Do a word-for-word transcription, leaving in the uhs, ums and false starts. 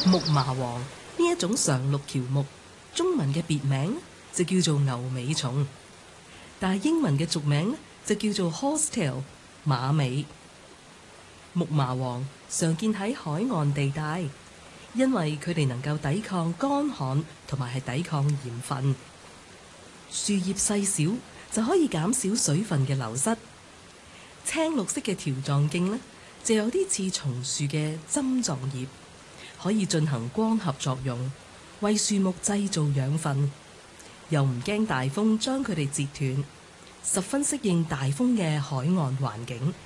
木麻黃呢一種常綠喬木，中文嘅別名就叫做牛尾松，但係英文嘅俗名就叫做 horsetail 馬尾。木麻黃常見喺海岸地帶，因為佢哋能夠抵抗乾旱同埋係抵抗鹽分。樹葉細小就可以減少水分嘅流失。青綠色嘅條狀莖呢，就有啲似松樹嘅針狀葉，可以進行光合作用，為樹木製造養分，又唔驚大風將佢哋折斷，十分適應大風嘅海岸環境。